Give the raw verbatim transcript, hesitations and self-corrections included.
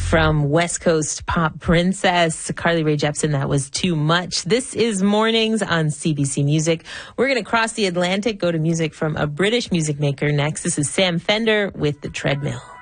From West Coast pop princess Carly Rae Jepsen, that was Too Much. This is Mornings on C B C Music. We're going to cross the Atlantic, go to music from a British music maker next. This is Sam Fender with The Treadmill.